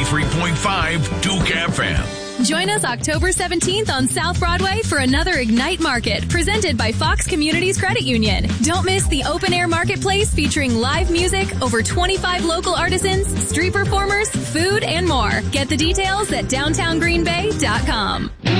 93.5 Duke FM. Join us October 17th on South Broadway for another Ignite Market presented by Fox Communities Credit Union. Don't miss the open-air marketplace featuring live music, over 25 local artisans, street performers, food, and more. Get the details at downtowngreenbay.com.